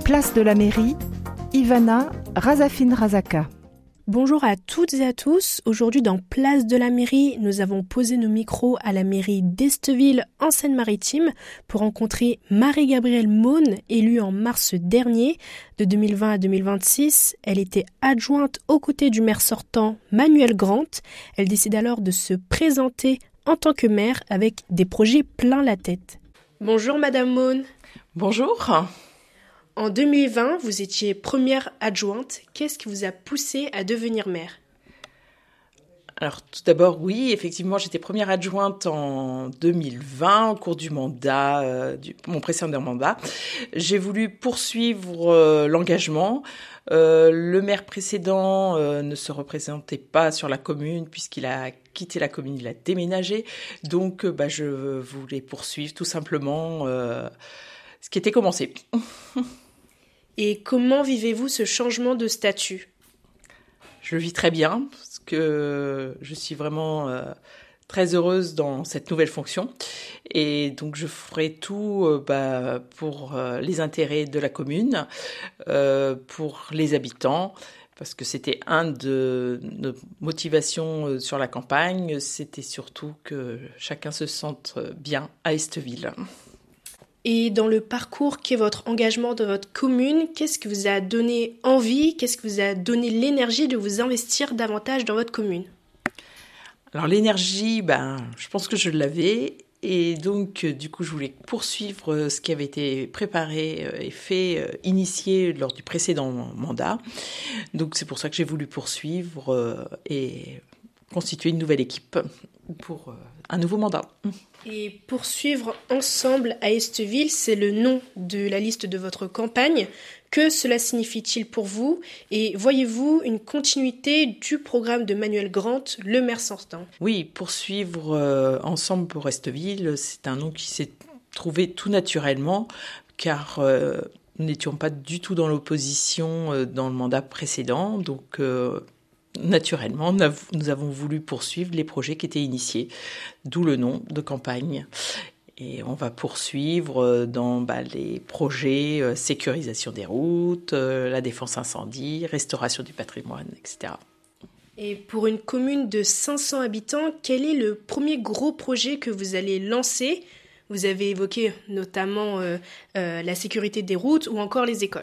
Place de la mairie, Ivana Razafin-Razaka. Bonjour à toutes et à tous. Aujourd'hui dans Place de la mairie, nous avons posé nos micros à la mairie d'Esteville en Seine-Maritime pour rencontrer Marie-Gabrielle Maunes, élue en mars dernier. De 2020 à 2026, elle était adjointe aux côtés du maire sortant Manuel Grant. Elle décide alors de se présenter en tant que maire avec des projets plein la tête. Bonjour Madame Maunes. Bonjour. En 2020, vous étiez première adjointe. Qu'est-ce qui vous a poussé à devenir maire ? Alors tout d'abord, oui, effectivement, j'étais première adjointe en 2020 au cours du mandat, mon précédent mandat. J'ai voulu poursuivre l'engagement. Le maire précédent ne se représentait pas sur la commune puisqu'il a quitté la commune, il a déménagé. Donc, je voulais poursuivre tout simplement ce qui était commencé. Et comment vivez-vous ce changement de statut ? Je le vis très bien, parce que je suis vraiment très heureuse dans cette nouvelle fonction. Et donc, je ferai tout pour les intérêts de la commune, pour les habitants, parce que c'était un de nos motivations sur la campagne. C'était surtout que chacun se sente bien à Esteville. Et dans le parcours qu'est votre engagement dans votre commune, qu'est-ce qui vous a donné envie, qu'est-ce qui vous a donné l'énergie de vous investir davantage dans votre commune ? Alors l'énergie, je pense que je l'avais et donc du coup je voulais poursuivre ce qui avait été préparé et fait, initié lors du précédent mandat. Donc c'est pour ça que j'ai voulu poursuivre et constituer une nouvelle équipe pour un nouveau mandat. Et poursuivre ensemble à Esteville, c'est le nom de la liste de votre campagne. Que cela signifie-t-il pour vous ? Et voyez-vous une continuité du programme de Manuel Grant, le maire sortant ? Oui, poursuivre ensemble pour Esteville, c'est un nom qui s'est trouvé tout naturellement, car nous n'étions pas du tout dans l'opposition dans le mandat précédent, donc naturellement, nous avons voulu poursuivre les projets qui étaient initiés, d'où le nom de campagne. Et on va poursuivre dans les projets sécurisation des routes, la défense incendie, restauration du patrimoine, etc. Et pour une commune de 500 habitants, quel est le premier gros projet que vous allez lancer ? Vous avez évoqué notamment la sécurité des routes ou encore les écoles.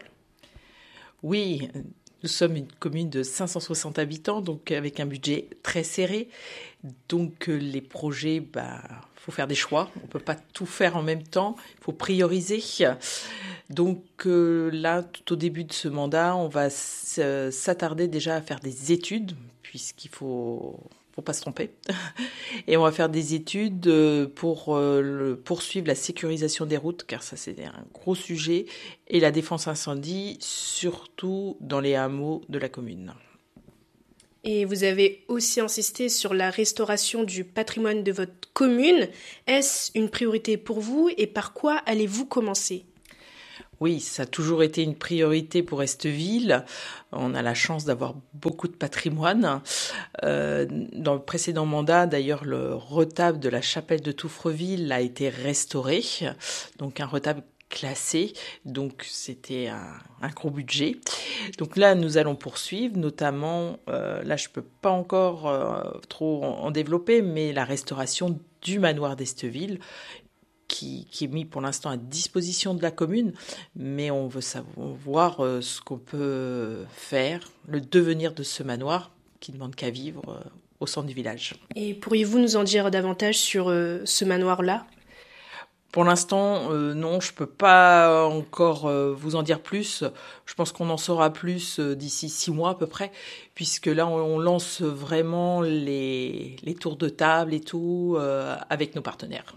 Oui, nous sommes une commune de 560 habitants, donc avec un budget très serré. Donc les projets, faut faire des choix. On ne peut pas tout faire en même temps. Il faut prioriser. Donc là, tout au début de ce mandat, on va s'attarder déjà à faire des études, puisqu'il faut pas se tromper. Et on va faire des études pour poursuivre la sécurisation des routes, car ça c'est un gros sujet, et la défense incendie, surtout dans les hameaux de la commune. Et vous avez aussi insisté sur la restauration du patrimoine de votre commune. Est-ce une priorité pour vous et par quoi allez-vous commencer ? Oui, ça a toujours été une priorité pour Esteville. On a la chance d'avoir beaucoup de patrimoine. Dans le précédent mandat, d'ailleurs, le retable de la chapelle de Touffreville a été restauré. Donc un retable classé, donc c'était un gros budget. Donc là, nous allons poursuivre, notamment, là je peux pas encore trop en développer, mais la restauration du manoir d'Esteville, qui est mis pour l'instant à disposition de la commune, mais on veut savoir ce qu'on peut faire, le devenir de ce manoir qui ne demande qu'à vivre au centre du village. Et pourriez-vous nous en dire davantage sur ce manoir-là ? Pour l'instant, non, je ne peux pas encore vous en dire plus. Je pense qu'on en saura plus d'ici 6 mois à peu près, puisque là, on lance vraiment les tours de table et tout avec nos partenaires.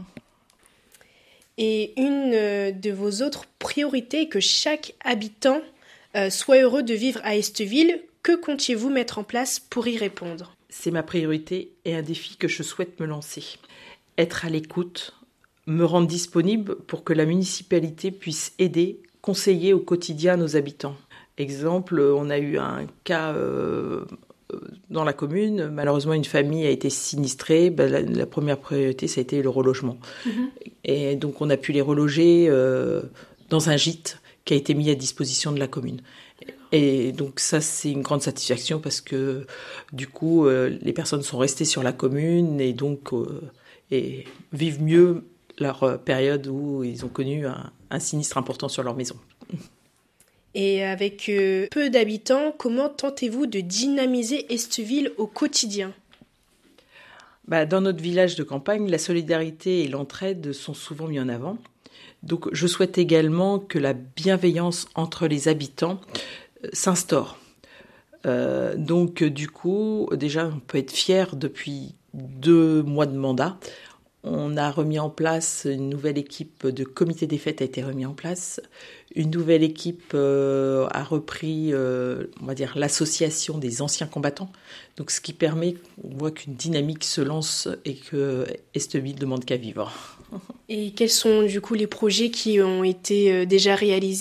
Et une de vos autres priorités est que chaque habitant soit heureux de vivre à Esteville. Que comptiez-vous mettre en place pour y répondre ? C'est ma priorité et un défi que je souhaite me lancer. Être à l'écoute, me rendre disponible pour que la municipalité puisse aider, conseiller au quotidien nos habitants. Exemple, on a eu un cas dans la commune, malheureusement une famille a été sinistrée, la première priorité ça a été le relogement. Et donc on a pu les reloger dans un gîte qui a été mis à disposition de la commune. Et donc ça, c'est une grande satisfaction parce que du coup, les personnes sont restées sur la commune et donc et vivent mieux leur période où ils ont connu un sinistre important sur leur maison. Et avec peu d'habitants, comment tentez-vous de dynamiser Esteville au quotidien ? Dans notre village de campagne, la solidarité et l'entraide sont souvent mis en avant. Donc je souhaite également que la bienveillance entre les habitants s'instaure. Donc du coup, déjà on peut être fier depuis 2 mois de mandat. On a remis en place une nouvelle équipe de comité des fêtes a été remis en place. Une nouvelle équipe a repris, on va dire, l'association des anciens combattants. Donc ce qui permet, on voit qu'une dynamique se lance et que Esteville ne demande qu'à vivre. Et quels sont du coup les projets qui ont été déjà réalisés ?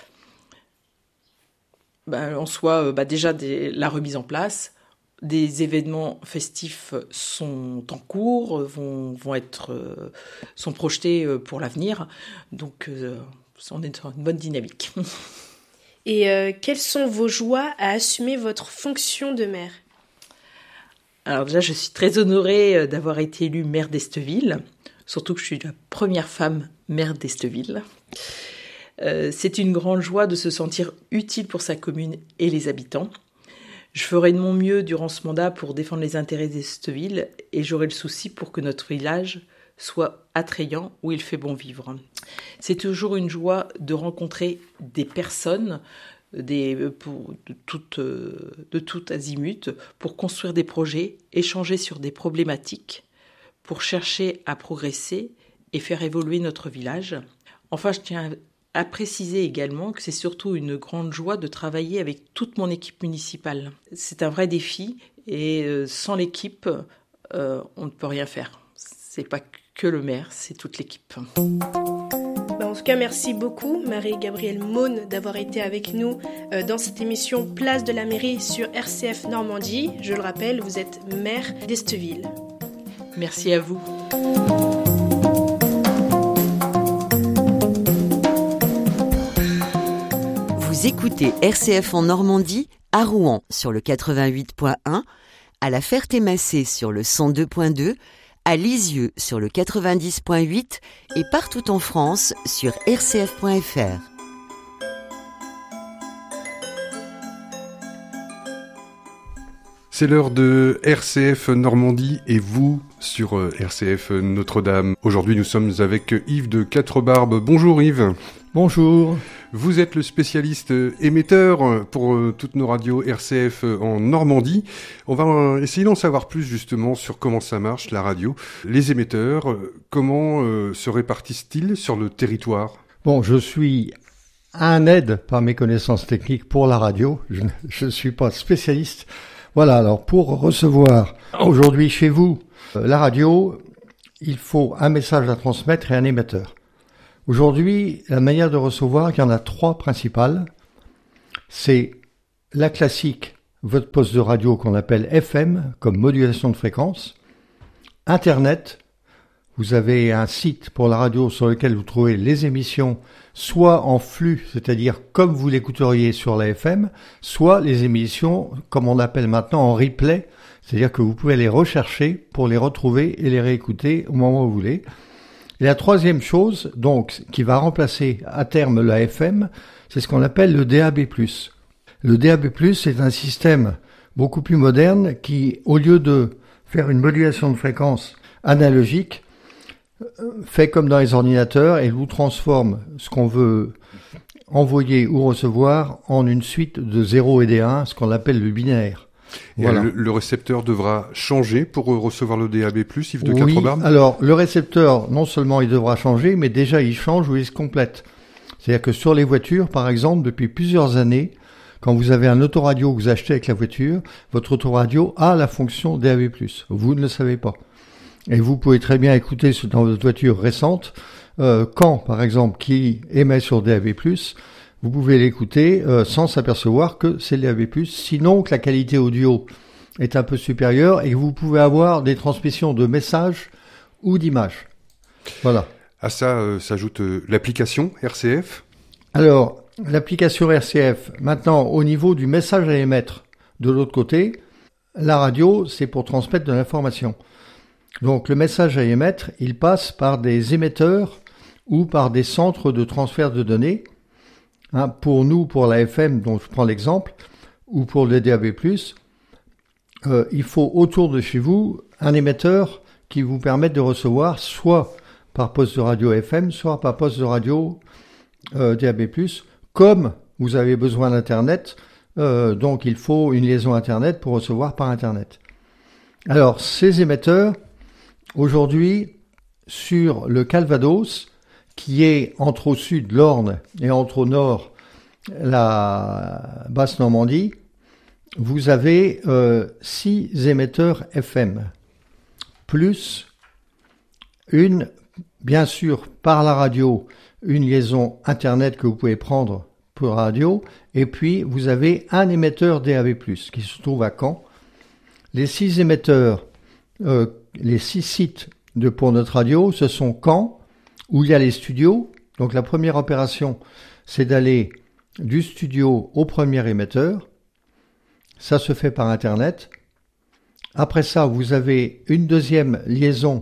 En soi, déjà la remise en place. Des événements festifs sont en cours, sont projetés pour l'avenir. Donc, on est dans une bonne dynamique. Et quelles sont vos joies à assumer votre fonction de maire ? Alors déjà, je suis très honorée d'avoir été élue maire d'Esteville, surtout que je suis la première femme maire d'Esteville. C'est une grande joie de se sentir utile pour sa commune et les habitants. Je ferai de mon mieux durant ce mandat pour défendre les intérêts d'Esteville et j'aurai le souci pour que notre village soit attrayant où il fait bon vivre. C'est toujours une joie de rencontrer des personnes de tout azimut pour construire des projets, échanger sur des problématiques, pour chercher à progresser et faire évoluer notre village. Enfin, je tiens à préciser également que c'est surtout une grande joie de travailler avec toute mon équipe municipale. C'est un vrai défi et sans l'équipe, on ne peut rien faire. C'est pas que le maire, c'est toute l'équipe. En tout cas, merci beaucoup Marie-Gabrielle Maunes d'avoir été avec nous dans cette émission Place de la Mairie sur RCF Normandie. Je le rappelle, vous êtes maire d'Esteville. Merci à vous. Vous écoutez RCF en Normandie, à Rouen sur le 88.1, à la Ferté-Massé sur le 102.2, à Lisieux sur le 90.8 et partout en France sur rcf.fr. C'est l'heure de RCF Normandie et vous sur RCF Notre-Dame. Aujourd'hui, nous sommes avec Yves de Quatre-Barbes. Bonjour Yves. Bonjour. Vous êtes le spécialiste émetteur pour toutes nos radios RCF en Normandie. On va essayer d'en savoir plus justement sur comment ça marche, la radio. Les émetteurs, comment se répartissent-ils sur le territoire ? Bon, je suis un aide par mes connaissances techniques pour la radio. Je ne suis pas spécialiste. Voilà, alors pour recevoir aujourd'hui chez vous la radio, il faut un message à transmettre et un émetteur. Aujourd'hui, la manière de recevoir, il y en a 3 principales. C'est la classique, votre poste de radio qu'on appelle FM, comme modulation de fréquence. Internet, vous avez un site pour la radio sur lequel vous trouvez les émissions, soit en flux, c'est-à-dire comme vous l'écouteriez sur la FM, soit les émissions, comme on appelle maintenant, en replay, c'est-à-dire que vous pouvez les rechercher pour les retrouver et les réécouter au moment où vous voulez. Et la 3e chose, donc, qui va remplacer à terme la FM, c'est ce qu'on appelle le DAB+. Le DAB+, c'est un système beaucoup plus moderne qui, au lieu de faire une modulation de fréquence analogique, fait comme dans les ordinateurs et vous transforme ce qu'on veut envoyer ou recevoir en une suite de 0 et des 1, ce qu'on appelle le binaire. Voilà. Le récepteur devra changer pour recevoir le DAB+, Yves de Quatre-Barbes ? Alors le récepteur, non seulement il devra changer, mais déjà il change ou il se complète. C'est-à-dire que sur les voitures, par exemple, depuis plusieurs années, quand vous avez un autoradio que vous achetez avec la voiture, votre autoradio a la fonction DAB+. Vous ne le savez pas. Et vous pouvez très bien écouter dans votre voiture récente, quand, par exemple, qui émet sur DAB+, vous pouvez l'écouter sans s'apercevoir que c'est le DAB+, sinon que la qualité audio est un peu supérieure et que vous pouvez avoir des transmissions de messages ou d'images. Voilà. À ça s'ajoute l'application RCF ? Alors, l'application RCF, maintenant, au niveau du message à émettre, de l'autre côté, la radio, c'est pour transmettre de l'information. Donc, le message à émettre, il passe par des émetteurs ou par des centres de transfert de données. Pour nous, pour la FM, dont je prends l'exemple, ou pour le DAB+, il faut autour de chez vous un émetteur qui vous permette de recevoir soit par poste de radio FM, soit par poste de radio DAB+, comme vous avez besoin d'Internet, donc il faut une liaison Internet pour recevoir par Internet. Alors, ces émetteurs, aujourd'hui, sur le Calvados, qui est entre au sud l'Orne et entre au nord la Basse-Normandie, vous avez 6 émetteurs FM, plus une, bien sûr, par la radio, une liaison Internet que vous pouvez prendre pour radio, et puis vous avez un émetteur DAB+, qui se trouve à Caen. Les 6 émetteurs, les 6 sites pour notre radio, ce sont Caen, où il y a les studios. Donc la première opération, c'est d'aller du studio au premier émetteur. Ça se fait par Internet. Après ça, vous avez une deuxième liaison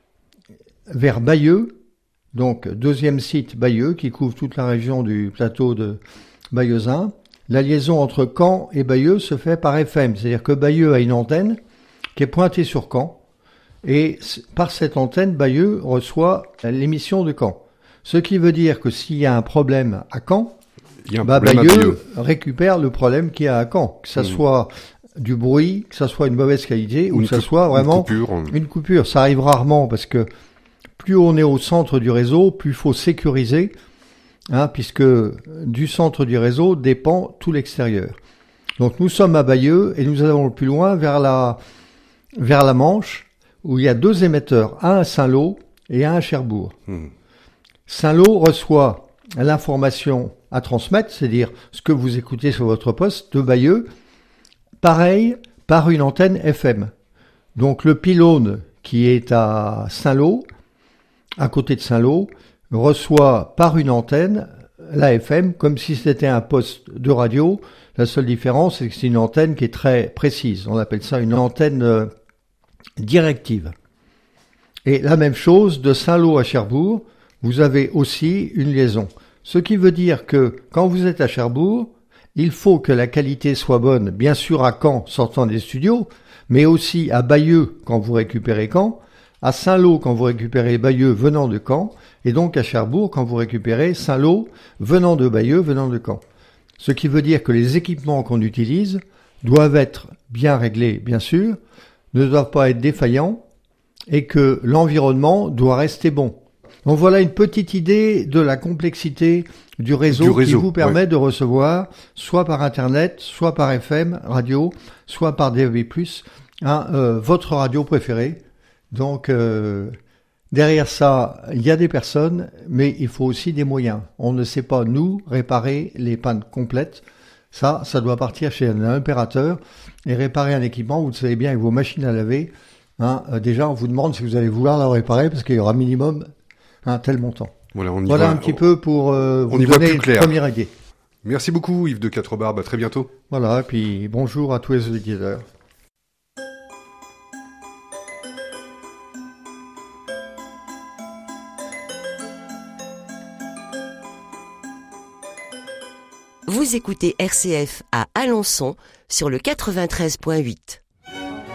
vers Bayeux, donc deuxième site Bayeux, qui couvre toute la région du plateau de Bayeuxin. La liaison entre Caen et Bayeux se fait par FM, c'est-à-dire que Bayeux a une antenne qui est pointée sur Caen, et par cette antenne, Bayeux reçoit l'émission de Caen. Ce qui veut dire que s'il y a un problème à Caen, Bayeux récupère le problème qu'il y a à Caen, que ça soit du bruit, que ça soit une mauvaise qualité, ou que ça soit vraiment une coupure. Ça arrive rarement, parce que plus on est au centre du réseau, plus il faut sécuriser, puisque du centre du réseau dépend tout l'extérieur. Donc nous sommes à Bayeux, et nous allons le plus loin vers la Manche, où il y a 2 émetteurs, un à Saint-Lô et un à Cherbourg. Saint-Lô reçoit l'information à transmettre, c'est-à-dire ce que vous écoutez sur votre poste de Bayeux, pareil par une antenne FM. Donc le pylône qui est à Saint-Lô, à côté de Saint-Lô, reçoit par une antenne la FM comme si c'était un poste de radio. La seule différence, c'est que c'est une antenne qui est très précise. On appelle ça une antenne directive. Et la même chose, de Saint-Lô à Cherbourg, vous avez aussi une liaison. Ce qui veut dire que quand vous êtes à Cherbourg, il faut que la qualité soit bonne, bien sûr à Caen, sortant des studios, mais aussi à Bayeux quand vous récupérez Caen, à Saint-Lô quand vous récupérez Bayeux venant de Caen, et donc à Cherbourg quand vous récupérez Saint-Lô venant de Bayeux venant de Caen. Ce qui veut dire que les équipements qu'on utilise doivent être bien réglés, bien sûr, ne doivent pas être défaillants, et que l'environnement doit rester bon. Donc voilà une petite idée de la complexité du réseau qui vous permet de recevoir, soit par Internet, soit par FM, radio, soit par DAB+, votre radio préférée. Donc derrière ça, il y a des personnes, mais il faut aussi des moyens. On ne sait pas, nous, réparer les pannes complètes. Ça doit partir chez un opérateur, et réparer un équipement, vous le savez bien, avec vos machines à laver. Déjà, on vous demande si vous allez vouloir la réparer, parce qu'il y aura minimum un tel montant. Voilà un petit peu pour vous donner une première idée. Merci beaucoup Yves de Quatre-Barbes, à très bientôt. Voilà, et puis bonjour à tous les auditeurs. Vous écoutez RCF à Alençon sur le 93.8.